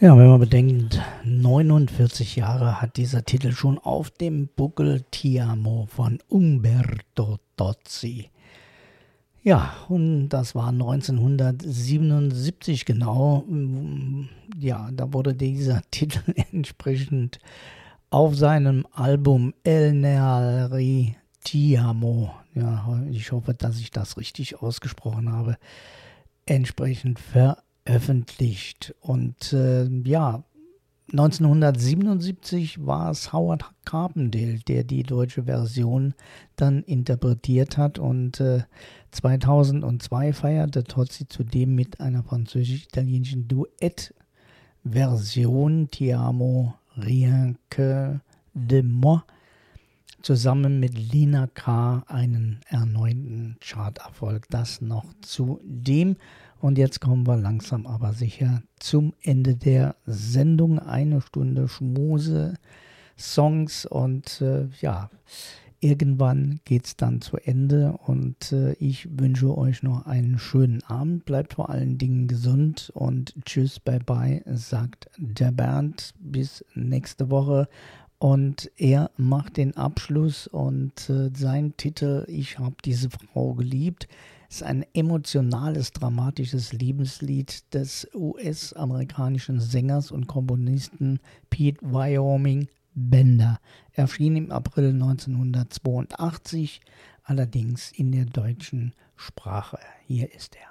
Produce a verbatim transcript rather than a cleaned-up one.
Ja, wenn man bedenkt, neunundvierzig Jahre hat dieser Titel schon auf dem Buckel, Ti amo von Umberto Tozzi. Ja, und das war neunzehnhundertsiebenundsiebzig genau. Ja, da wurde dieser Titel entsprechend auf seinem Album El Neari Ti amo, ja, ich hoffe, dass ich das richtig ausgesprochen habe, entsprechend veröffentlicht. Und äh, ja, neunzehnhundertsiebenundsiebzig war es Howard Carpendale, der die deutsche Version dann interpretiert hat, und äh, zweitausendzwei feierte Tozzi zudem mit einer französisch-italienischen Duettversion Ti amo rien que de moi zusammen mit Lina K. einen erneuten Charterfolg. Das noch zudem. Und jetzt kommen wir langsam aber sicher zum Ende der Sendung. Eine Stunde Schmuse, Songs und äh, ja, irgendwann geht es dann zu Ende. Und äh, ich wünsche euch noch einen schönen Abend. Bleibt vor allen Dingen gesund und tschüss, bye bye, sagt der Bernd. Bis nächste Woche. Und er macht den Abschluss und äh, sein Titel Ich hab diese Frau geliebt ist ein emotionales, dramatisches Liebeslied des U S-amerikanischen Sängers und Komponisten Pete Wyoming Bender. Erschien im April neunzehnhundertzweiundachtzig, allerdings in der deutschen Sprache. Hier ist er.